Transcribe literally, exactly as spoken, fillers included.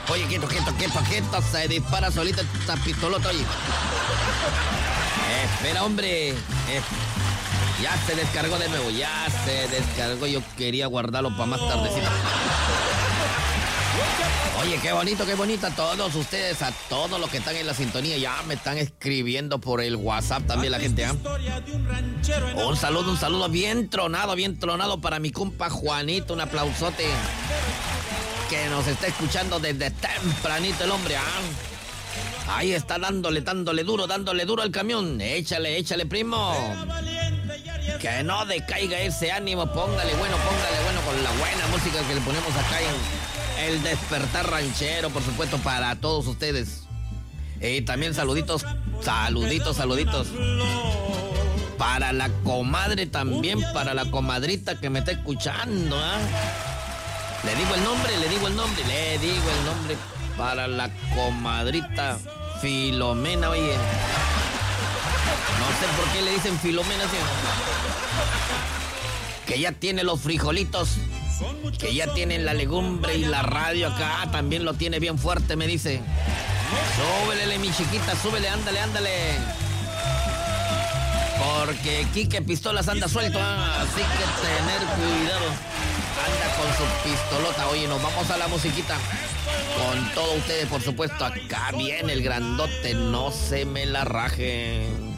Oye, quieto, quieto, quieto, quieto. Se dispara solita esta pistolota, oye. Espera, hombre. Eh, ya se descargó de nuevo, ya se descargó. Yo quería guardarlo para más tardecito. Oye, qué bonito, qué bonito a todos ustedes, a todos los que están en la sintonía. Ya me están escribiendo por el WhatsApp también la gente, ¿eh? Un saludo, un saludo bien tronado, bien tronado para mi compa Juanito. Un aplausote. Que nos está escuchando desde tempranito el hombre, ¿ah? Ahí está dándole, dándole duro, dándole duro al camión. Échale, échale, primo. Que no decaiga ese ánimo. Póngale bueno, póngale bueno con la buena música que le ponemos acá en El Despertar Ranchero, por supuesto, para todos ustedes. Y también saluditos, saluditos, saluditos. Para la comadre también, para la comadrita que me está escuchando, ¿ah? Le digo el nombre, le digo el nombre, le digo el nombre. Para la comadrita Filomena, oye. No sé por qué le dicen Filomena, ¿sí? Que ya tiene los frijolitos, que ya tiene la legumbre y la radio acá, también lo tiene bien fuerte, me dice. Súbele, mi chiquita, súbele, ándale, ándale. Porque Quique Pistolas anda suelto, ¿eh? Así que tener cuidado. Anda con su pistolota. Oye, nos vamos a la musiquita. Con todos ustedes, por supuesto. Acá viene el grandote, no se me la rajen.